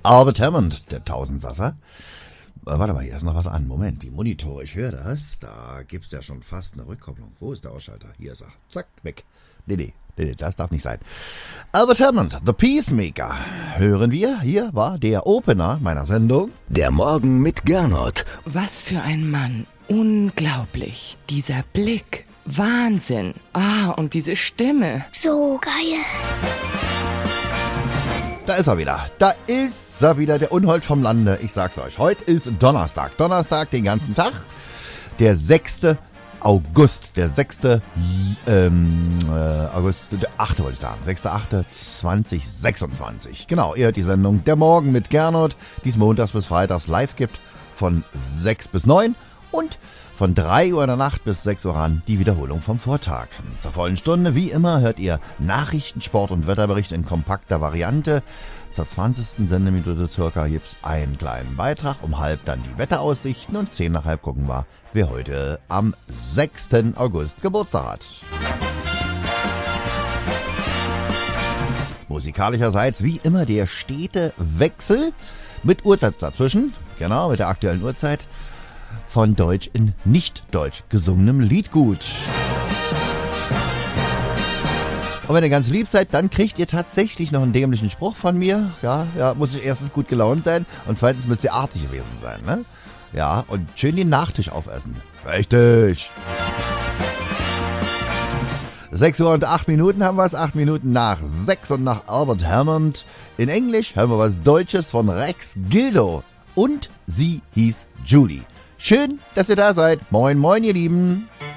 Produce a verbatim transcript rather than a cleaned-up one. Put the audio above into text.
Albert Hammond, der Tausendsasser. Äh, warte mal, hier ist noch was an. Moment, die Monitore, ich höre das. Da gibt's ja schon fast eine Rückkopplung. Wo ist der Ausschalter? Hier ist er. Zack, weg. Nee, nee, nee, das darf nicht sein. Albert Hammond, The Peacemaker. Hören wir, hier war der Opener meiner Sendung. Der Morgen mit Gernot. Was für ein Mann. Unglaublich. Dieser Blick. Wahnsinn. Ah, und diese Stimme. So geil. Da ist er wieder. Da ist er wieder, der Unhold vom Lande. Ich sag's euch, heute ist Donnerstag. Donnerstag den ganzen Tag. Der sechste August. Der sechste Ähm, äh, August, der achte wollte ich sagen. sechster achte zweitausendsechsundzwanzig. Genau, ihr hört die Sendung Der Morgen mit Gernot, die es montags bis freitags live gibt. Von sechs bis neun und von drei Uhr in der Nacht bis sechs Uhr an die Wiederholung vom Vortag. Zur vollen Stunde, wie immer, hört ihr Nachrichten, Sport und Wetterbericht in kompakter Variante. Zur zwanzigsten Sendeminute circa gibt's einen kleinen Beitrag. Um halb dann die Wetteraussichten und zehn nach halb gucken wir, wer heute am sechsten August Geburtstag hat. Musikalischerseits wie immer der stete Wechsel mit Uhrzeit dazwischen. Genau, mit der aktuellen Uhrzeit. Von Deutsch in Nicht-Deutsch gesungenem Liedgut. Und wenn ihr ganz lieb seid, dann kriegt ihr tatsächlich noch einen dämlichen Spruch von mir. Ja, ja, muss ich erstens gut gelaunt sein und zweitens müsst ihr artig gewesen sein, ne? Ja, und schön den Nachtisch aufessen. Richtig. sechs Uhr und acht Minuten haben wir es, acht Minuten nach sechs und nach Albert Hammond. In Englisch hören wir was Deutsches von Rex Gildo. Und sie hieß Julie. Schön, dass ihr da seid. Moin, moin, ihr Lieben.